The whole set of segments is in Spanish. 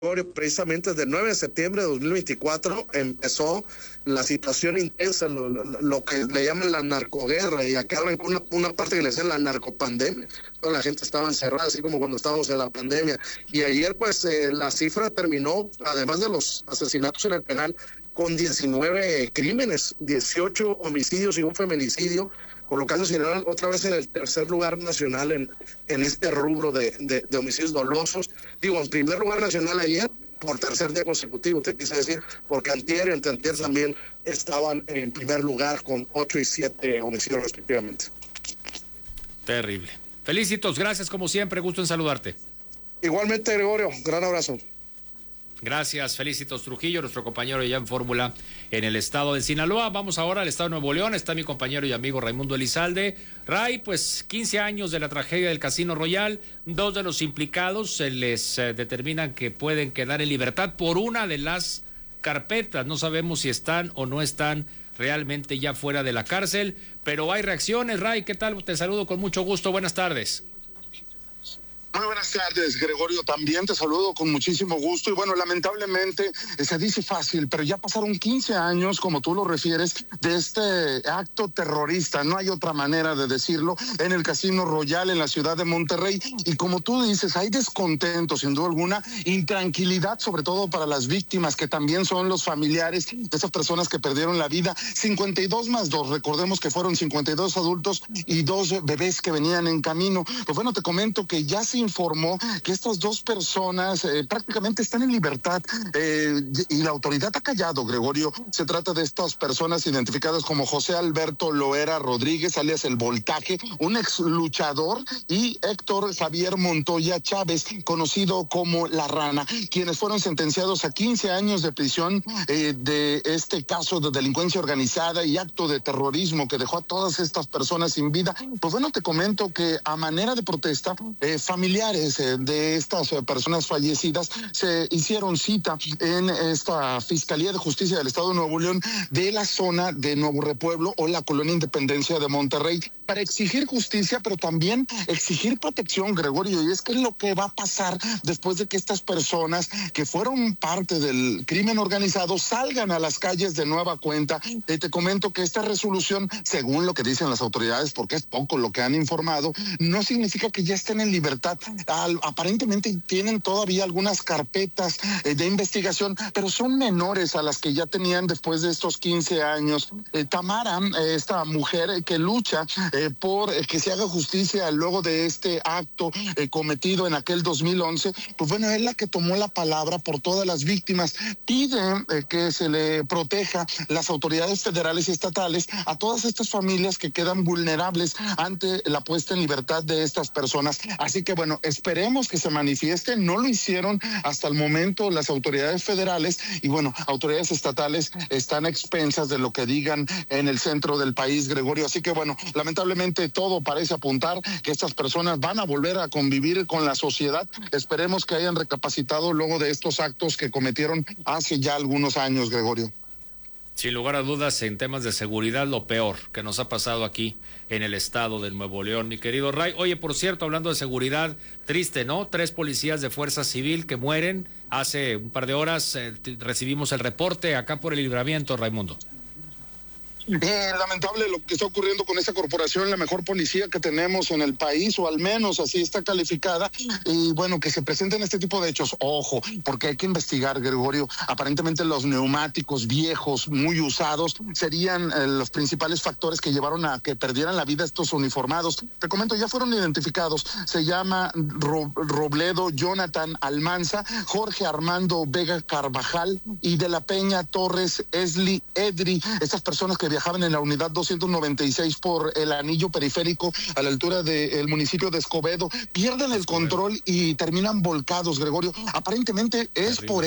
precisamente desde el 9 de septiembre de 2024 empezó la situación intensa, lo que le llaman la narcoguerra, y acá arrancó una parte que le dicen la narcopandemia. Toda la gente estaba encerrada, así como cuando estábamos en la pandemia. Y ayer, pues, la cifra terminó, además de los asesinatos en el penal, con 19 crímenes, 18 homicidios y un feminicidio, colocando Sinaloa otra vez en el tercer lugar nacional en este rubro de homicidios dolosos. Digo, en primer lugar nacional ayer, por tercer día consecutivo, te quise decir, porque antier y anteantier también estaban en primer lugar con 8 y 7 homicidios respectivamente. Terrible. Felicitos, gracias como siempre, gusto en saludarte. Igualmente, Gregorio, gran abrazo. Gracias, Felicitos Trujillo, nuestro compañero ya en Fórmula en el estado de Sinaloa. Vamos ahora al estado de Nuevo León, está mi compañero y amigo Raimundo Elizalde. Ray, pues 15 años de la tragedia del Casino Royal, 2 de los implicados se les determinan que pueden quedar en libertad por una de las carpetas. No sabemos si están o no están realmente ya fuera de la cárcel, pero hay reacciones. Ray, ¿qué tal? Te saludo con mucho gusto, buenas tardes. Muy buenas tardes, Gregorio, también te saludo con muchísimo gusto. Y bueno, lamentablemente se dice fácil, pero ya pasaron 15 años, como tú lo refieres, de este acto terrorista, no hay otra manera de decirlo, en el Casino Royal en la ciudad de Monterrey. Y como tú dices, hay descontento, sin duda alguna, intranquilidad, sobre todo para las víctimas, que también son los familiares de esas personas que perdieron la vida. 52 más 2, recordemos que fueron 52 adultos y 2 bebés que venían en camino. Pues bueno, te comento que ya se informó que estas 2 personas prácticamente están en libertad y la autoridad ha callado, Gregorio. Se trata de estas personas identificadas como José Alberto Loera Rodríguez, alias El Voltaje, un ex luchador, y Héctor Javier Montoya Chávez, conocido como La Rana, quienes fueron sentenciados a 15 años de prisión de este caso de delincuencia organizada y acto de terrorismo que dejó a todas estas personas sin vida. Pues bueno, te comento que a manera de protesta, familiares de estas personas fallecidas se hicieron cita en esta Fiscalía de Justicia del Estado de Nuevo León de la zona de Nuevo Repueblo o la Colonia Independencia de Monterrey para exigir justicia, pero también exigir protección, Gregorio. Y es que es lo que va a pasar después de que estas personas que fueron parte del crimen organizado salgan a las calles de nueva cuenta. Te comento que esta resolución, según lo que dicen las autoridades, porque es poco lo que han informado, no significa que ya estén en libertad. Aparentemente tienen todavía algunas carpetas de investigación, pero son menores a las que ya tenían después de estos 15 años. Tamara, esta mujer que lucha por que se haga justicia luego de este acto cometido en aquel 2011, pues bueno, es la que tomó la palabra por todas las víctimas. Pide que se le proteja las autoridades federales y estatales a todas estas familias que quedan vulnerables ante la puesta en libertad de estas personas. Así que bueno, esperemos que se manifiesten. No lo hicieron hasta el momento las autoridades federales y bueno, autoridades estatales están a expensas de lo que digan en el centro del país, Gregorio. Así que bueno, lamentablemente todo parece apuntar que estas personas van a volver a convivir con la sociedad. Esperemos que hayan recapacitado luego de estos actos que cometieron hace ya algunos años, Gregorio. Sin lugar a dudas, en temas de seguridad, lo peor que nos ha pasado aquí en el estado de Nuevo León, mi querido Ray. Oye, por cierto, hablando de seguridad, triste, ¿no? 3 policías de Fuerza Civil que mueren. Hace un par de horas recibimos el reporte acá por el Libramiento, Raimundo. Lamentable lo que está ocurriendo con esta corporación, la mejor policía que tenemos en el país, o al menos así está calificada, y bueno, que se presenten este tipo de hechos, ojo, porque hay que investigar, Gregorio. Aparentemente los neumáticos viejos, muy usados, serían los principales factores que llevaron a que perdieran la vida estos uniformados. Te comento, ya fueron identificados, se llama Robledo Jonathan Almanza, Jorge Armando Vega Carvajal y de la Peña Torres Esli Edri, estas personas que viajaban en la unidad 296 por el anillo periférico a la altura del municipio de Escobedo, pierden el control y terminan volcados, Gregorio. Aparentemente es por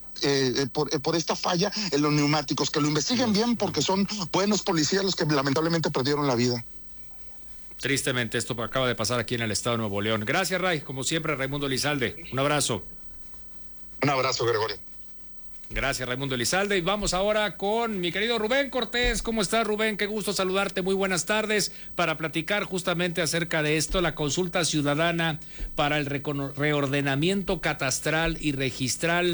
por esta falla en los neumáticos, que lo investiguen bien porque son buenos policías los que lamentablemente perdieron la vida. Tristemente, esto acaba de pasar aquí en el estado de Nuevo León. Gracias, Ray. Como siempre, Raimundo Elizalde. Un abrazo. Un abrazo, Gregorio. Gracias, Raimundo Elizalde. Y vamos ahora con mi querido Rubén Cortés. ¿Cómo estás, Rubén? Qué gusto saludarte. Muy buenas tardes para platicar justamente acerca de esto, la consulta ciudadana para el reordenamiento catastral y registral